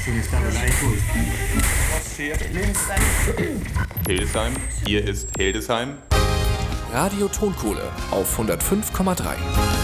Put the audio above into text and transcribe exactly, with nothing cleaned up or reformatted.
Hildesheim, hier ist Hildesheim. Radio Tonkohle auf hundertfünf Komma drei.